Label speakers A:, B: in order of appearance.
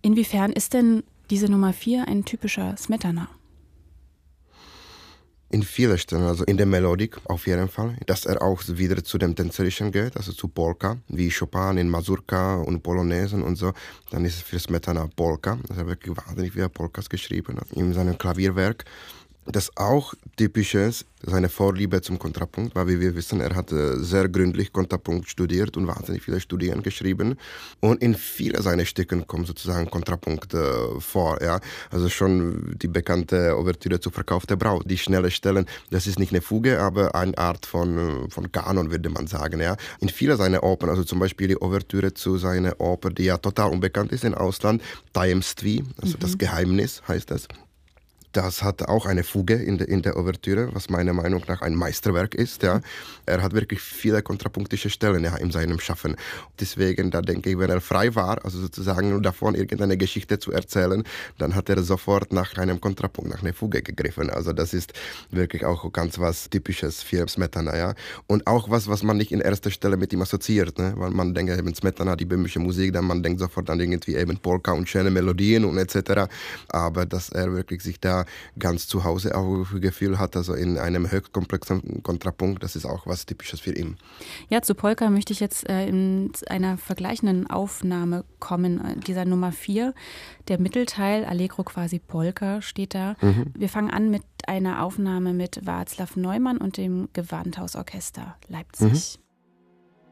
A: Inwiefern ist denn diese Nummer 4 ein typischer Smetana?
B: In vielen Stellen, also in der Melodik auf jeden Fall, dass er auch wieder zu dem Tänzerischen geht, also zu Polka, wie Chopin in Mazurka und Polonesen und so, dann ist es für Smetana Polka. Er hat wirklich wahnsinnig viele Polkas geschrieben in seinem Klavierwerk. Das auch typisch ist, seine Vorliebe zum Kontrapunkt, weil wie wir wissen, er hat sehr gründlich Kontrapunkt studiert und wahnsinnig viele Studien geschrieben. Und in vielen seiner Stücken kommt sozusagen Kontrapunkt vor. Ja? Also schon die bekannte Ouvertüre zu Verkauf der Braut, die schnelle Stellen, das ist nicht eine Fuge, aber eine Art von Kanon, würde man sagen. Ja? In vielen seiner Opern, also zum Beispiel die Ouvertüre zu seiner Oper, die ja total unbekannt ist im Ausland, Tajemství, also das Geheimnis heißt das. Das hat auch eine Fuge in der Ouvertüre, was meiner Meinung nach ein Meisterwerk ist. Ja. Er hat wirklich viele kontrapunktische Stellen in seinem Schaffen. Deswegen, da denke ich, wenn er frei war, also sozusagen nur davon irgendeine Geschichte zu erzählen, dann hat er sofort nach einem Kontrapunkt, nach einer Fuge gegriffen. Also das ist wirklich auch ganz was Typisches für Smetana. Ja. Und auch was man nicht in erster Stelle mit ihm assoziiert. Ne? Weil man denkt eben Smetana, die böhmische Musik, dann man denkt sofort an irgendwie eben Polka und schöne Melodien und etc. Aber dass er wirklich sich da ganz zu Hause auch Gefühl hat, also in einem höchstkomplexen Kontrapunkt, das ist auch was Typisches für ihn.
A: Ja, zu Polka möchte ich jetzt in einer vergleichenden Aufnahme kommen, dieser Nummer 4. Der Mittelteil, Allegro quasi Polka, steht da. Wir fangen an mit einer Aufnahme mit Václav Neumann und dem Gewandhausorchester Leipzig.